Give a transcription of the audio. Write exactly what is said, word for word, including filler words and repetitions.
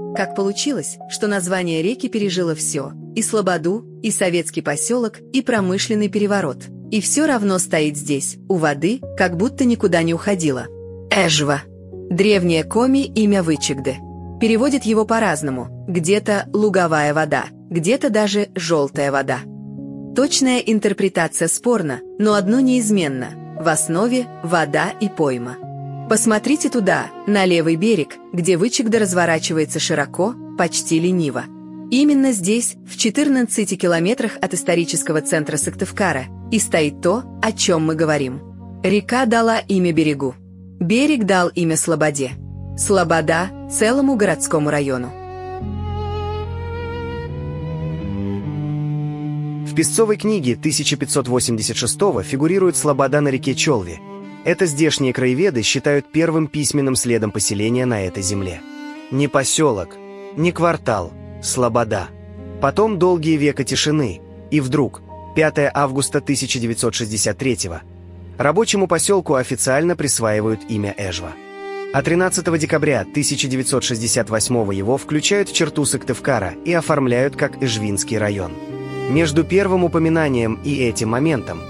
Как получилось, что название реки пережило все – и слободу, и советский поселок, и промышленный переворот. И все равно стоит здесь, у воды, как будто никуда не уходила. Эжва. Древнее коми имя Вычегды. Переводит его по-разному. Где-то луговая вода, где-то даже желтая вода. Точная интерпретация спорна, но одно неизменно – в основе вода и пойма. Посмотрите туда, на левый берег, где Вычегда разворачивается широко, почти лениво. Именно здесь, в четырнадцати километрах от исторического центра Сыктывкара, и стоит то, о чем мы говорим. Река дала имя берегу. Берег дал имя Слободе. Слобода – целому городскому району. В Песцовой книге тысяча пятьсот восемьдесят шестого фигурирует слобода на реке Чолви. Это здешние краеведы считают первым письменным следом поселения на этой земле. Не поселок, не квартал, слобода. Потом долгие века тишины, и вдруг, пятого августа тысяча девятьсот шестьдесят третьего, рабочему поселку официально присваивают имя Эжва. А тринадцатого декабря тысяча девятьсот шестьдесят восьмого его включают в черту Сыктывкара и оформляют как Эжвинский район. Между первым упоминанием и этим моментом